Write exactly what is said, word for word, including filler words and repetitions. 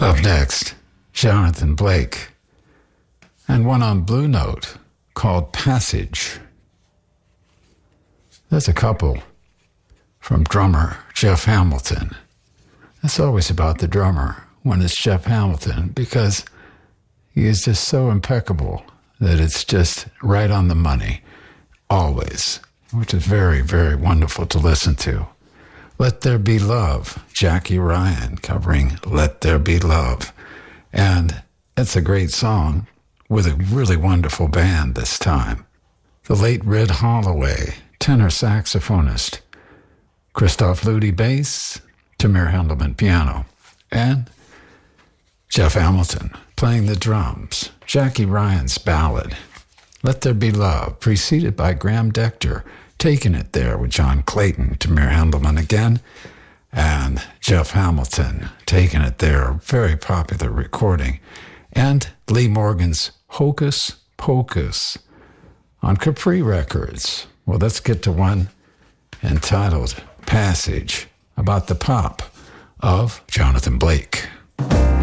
Up next, Jonathan Blake, and one on Blue Note called Passage. There's a couple from drummer Jeff Hamilton. It's always about the drummer when it's Jeff Hamilton because he is just so impeccable that it's just right on the money, always, which is very, very wonderful to listen to. Let There Be Love, Jackie Ryan covering Let There Be Love. And it's a great song with a really wonderful band this time. The late Red Holloway, tenor saxophonist, Christoph Ludi bass, Tamir Hendelman piano, and Jeff Hamilton playing the drums. Jackie Ryan's ballad, Let There Be Love, preceded by Graham Decter, taking it there with John Clayton, Tamir Hendelman again, and Jeff Hamilton taking it there, a very popular recording, and Lee Morgan's Hocus Pocus on Capri Records. Well, let's get to one entitled Passage, about the pop of Jonathan Blake.